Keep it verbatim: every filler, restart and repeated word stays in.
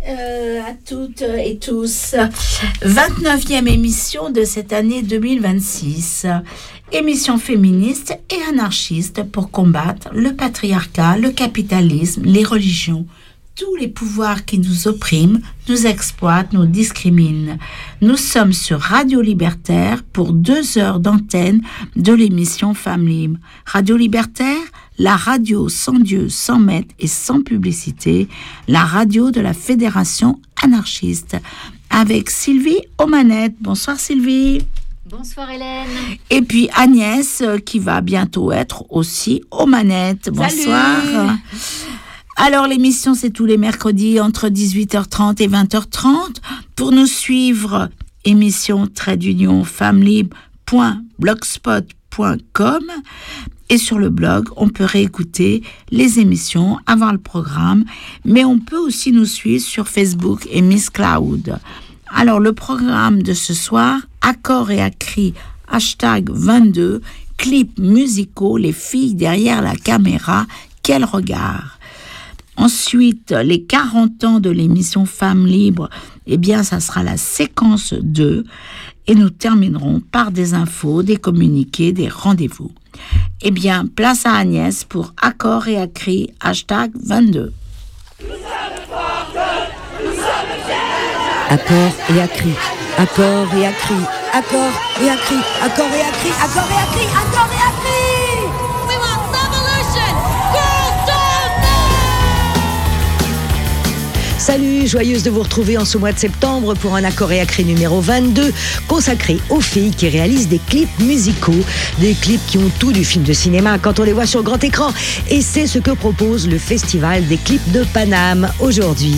euh, à toutes et tous. vingt-neuvième émission de cette année deux mille vingt-six. Émission féministe et anarchiste pour combattre le patriarcat, le capitalisme, les religions, tous les pouvoirs qui nous oppriment, nous exploitent, nous discriminent. Nous sommes sur Radio Libertaire pour deux heures d'antenne de l'émission Femmes Libres. Radio Libertaire, la radio sans Dieu, sans maître et sans publicité, la radio de la Fédération anarchiste. Avec Sylvie aux manettes. Bonsoir Sylvie. Bonsoir Hélène. Et puis Agnès qui va bientôt être aussi aux manettes. Bonsoir. Salut. Alors l'émission c'est tous les mercredis entre dix-huit heures trente et vingt heures trente. Pour nous suivre, émission trait d'union femmelibre point blogspot point com. Et sur le blog, on peut réécouter les émissions, avoir le programme, mais on peut aussi nous suivre sur Facebook et Miss Cloud. Alors le programme de ce soir, accords et acris, hashtag vingt-deux, clips musicaux, les filles derrière la caméra, quel regard. Ensuite, les quarante ans de l'émission Femmes Libres, eh bien ça sera la séquence deux et nous terminerons par des infos, des communiqués, des rendez-vous. Eh bien, place à Agnès pour accords et acris, hashtag vingt-deux. Accords et acris, accords et acris, accords et acris, accords et acris, accords et acris, accords et acris. We want revolution. Girls don't know. Salut, joyeuse de vous retrouver en ce mois de septembre pour un accord et acris numéro vingt-deux consacré aux filles qui réalisent des clips musicaux, des clips qui ont tout du film de cinéma quand on les voit sur grand écran. Et c'est ce que propose le Festival des clips de Paname aujourd'hui.